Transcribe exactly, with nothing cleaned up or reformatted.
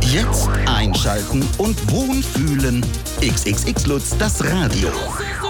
Jetzt einschalten und wohnfühlen. X X X Lutz, das Radio.